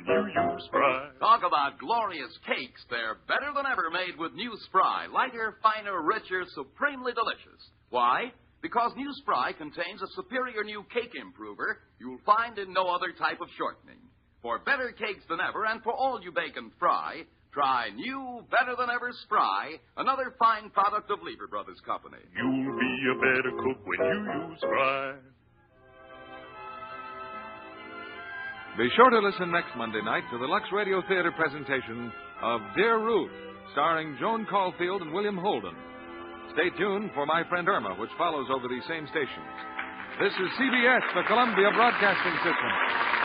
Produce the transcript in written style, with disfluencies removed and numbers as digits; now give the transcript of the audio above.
you use Spry. Talk about glorious cakes. They're better than ever made with new Spry. Lighter, finer, richer, supremely delicious. Why? Because new Spry contains a superior new cake improver you'll find in no other type of shortening. For better cakes than ever, and for all you bake and fry, try new, better-than-ever Spry, another fine product of Lever Brothers Company. You'll be a better cook when you use Spry. Be sure to listen next Monday night to the Lux Radio Theater presentation of Dear Ruth, starring Joan Caulfield and William Holden. Stay tuned for My Friend Irma, which follows over these same stations. This is CBS, the Columbia Broadcasting System.